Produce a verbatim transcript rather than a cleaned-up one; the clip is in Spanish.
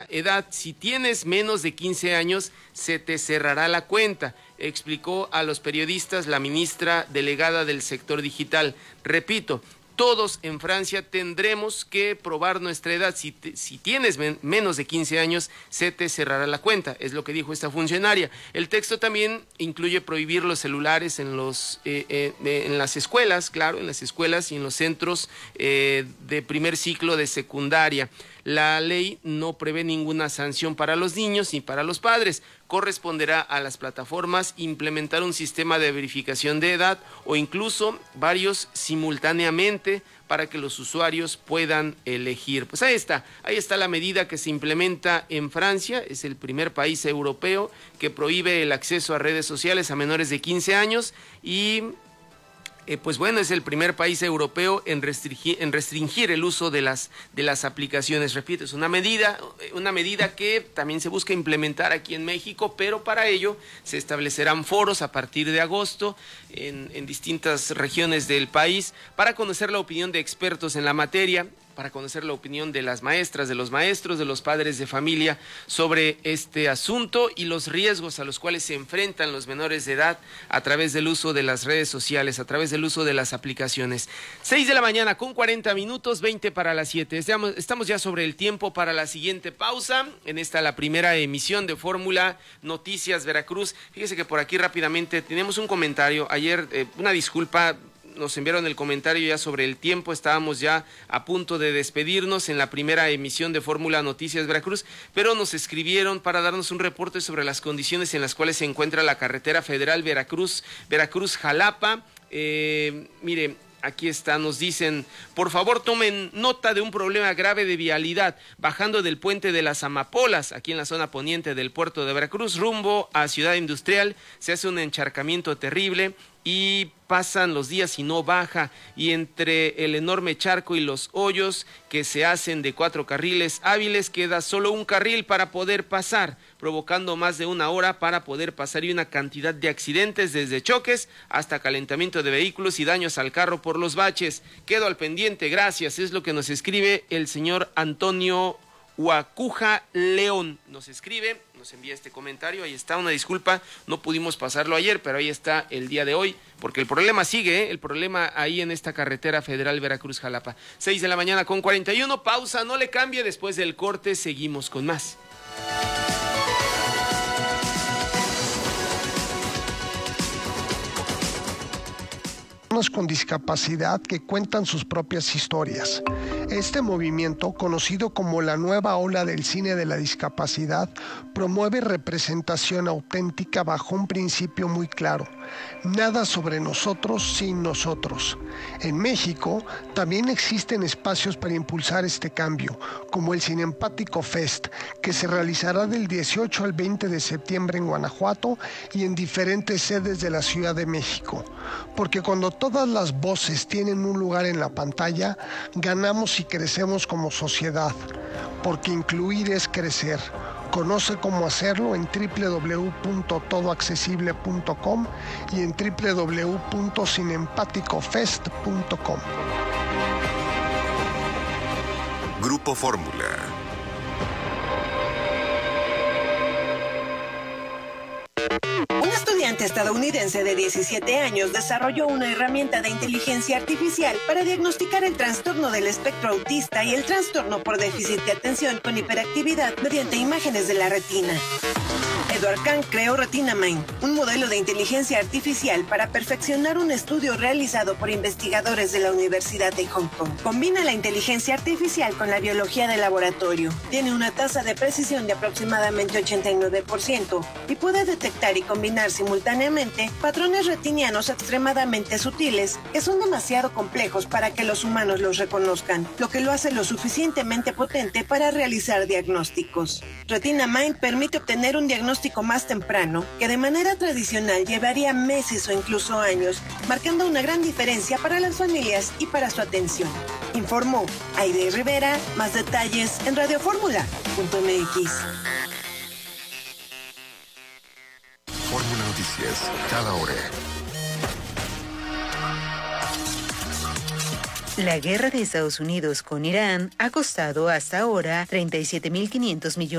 edad. Si tienes menos de quince años, se te cerrará la cuenta, explicó a los periodistas la ministra delegada del sector digital. Repito, todos en Francia tendremos que probar nuestra edad. Si, te, si tienes men, menos de quince años, se te cerrará la cuenta, es lo que dijo esta funcionaria. El texto también incluye prohibir los celulares en, los, eh, eh, en las escuelas, claro, en las escuelas y en los centros eh, de primer ciclo de secundaria. La ley no prevé ninguna sanción para los niños ni para los padres. Corresponderá a las plataformas implementar un sistema de verificación de edad o incluso varios simultáneamente para que los usuarios puedan elegir. Pues ahí está, ahí está la medida que se implementa en Francia. Es el primer país europeo que prohíbe el acceso a redes sociales a menores de quince años y... Eh, pues bueno, es el primer país europeo en restringir, en restringir el uso de las, de las aplicaciones. Repito, es una medida, una medida que también se busca implementar aquí en México, pero para ello se establecerán foros a partir de agosto en, en distintas regiones del país para conocer la opinión de expertos en la materia, para conocer la opinión de las maestras, de los maestros, de los padres de familia sobre este asunto y los riesgos a los cuales se enfrentan los menores de edad a través del uso de las redes sociales, a través del uso de las aplicaciones. seis de la mañana con cuarenta minutos, veinte para las siete. Estamos, estamos ya sobre el tiempo para la siguiente pausa. En esta la primera emisión de Fórmula Noticias Veracruz. Fíjese que por aquí rápidamente tenemos un comentario. Ayer, eh, una disculpa, nos enviaron el comentario ya sobre el tiempo, estábamos ya a punto de despedirnos en la primera emisión de Fórmula Noticias Veracruz, pero nos escribieron para darnos un reporte sobre las condiciones en las cuales se encuentra la carretera federal Veracruz, Veracruz-Jalapa. Eh, mire, aquí está, nos dicen, por favor tomen nota de un problema grave de vialidad, bajando del puente de las Amapolas, aquí en la zona poniente del puerto de Veracruz, rumbo a Ciudad Industrial, se hace un encharcamiento terrible y pasan los días y no baja, y entre el enorme charco y los hoyos que se hacen de cuatro carriles hábiles queda solo un carril para poder pasar, provocando más de una hora para poder pasar y una cantidad de accidentes desde choques hasta calentamiento de vehículos y daños al carro por los baches. Quedo al pendiente, gracias, es lo que nos escribe el señor Antonio Huacuja León. Nos escribe, nos envía este comentario, ahí está, una disculpa, no pudimos pasarlo ayer, pero ahí está el día de hoy, porque el problema sigue, ¿eh? El problema ahí en esta carretera federal Veracruz-Jalapa. seis de la mañana con cuarenta y uno, pausa, no le cambie, después del corte seguimos con más. Con discapacidad que cuentan sus propias historias. Este movimiento, conocido como la nueva ola del cine de la discapacidad, promueve representación auténtica bajo un principio muy claro: nada sobre nosotros sin nosotros. En México también existen espacios para impulsar este cambio, como el Cinempático Fest, que se realizará del dieciocho al veinte de septiembre en Guanajuato y en diferentes sedes de la Ciudad de México. Porque cuando todas las voces tienen un lugar en la pantalla, ganamos y crecemos como sociedad. Porque incluir es crecer. Conoce cómo hacerlo en doble u doble u doble u punto todo accesible punto com y en doble u doble u doble u punto cinempático fest punto com. Grupo Fórmula. Un estudiante estadounidense de diecisiete años desarrolló una herramienta de inteligencia artificial para diagnosticar el trastorno del espectro autista y el trastorno por déficit de atención con hiperactividad mediante imágenes de la retina. Edward Kang creó RetinaMind, un modelo de inteligencia artificial para perfeccionar un estudio realizado por investigadores de la Universidad de Hong Kong. Combina la inteligencia artificial con la biología de laboratorio. Tiene una tasa de precisión de aproximadamente ochenta y nueve por ciento y puede detectar y combinar simultáneamente patrones retinianos extremadamente sutiles que son demasiado complejos para que los humanos los reconozcan, lo que lo hace lo suficientemente potente para realizar diagnósticos. RetinaMind permite obtener un diagnóstico más temprano, que de manera tradicional llevaría meses o incluso años, marcando una gran diferencia para las familias y para su atención. Informó Aide Rivera, más detalles en radioformula punto m x. Fórmula Noticias, cada hora. La guerra de Estados Unidos con Irán ha costado hasta ahora treinta y siete mil quinientos millones